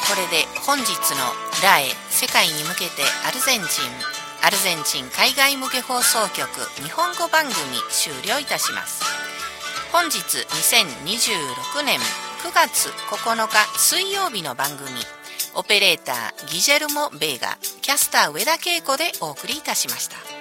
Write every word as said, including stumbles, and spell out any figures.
これで本日のラエ世界に向けてアルゼンチンアルゼンチン海外向け放送局日本語番組終了いたします。本日にせんにじゅうろくねんくがつここのか水曜日の番組、オペレーターギジェルモ・ベーガ、キャスター上田恵子でお送りいたしました。